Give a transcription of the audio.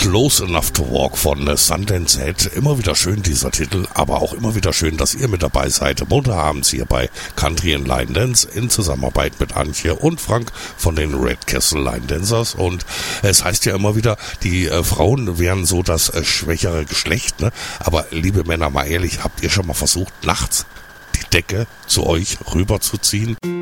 Close Enough to Walk von Sundance Head. Immer wieder schön dieser Titel, aber auch immer wieder schön, dass ihr mit dabei seid. Montagsabends hier bei Country and Line Dance in Zusammenarbeit mit Antje und Frank von den Red Castle Line Dancers. Und es heißt ja immer wieder, die Frauen wären so das schwächere Geschlecht, ne? Aber liebe Männer, mal ehrlich, habt ihr schon mal versucht, nachts die Decke zu euch rüberzuziehen?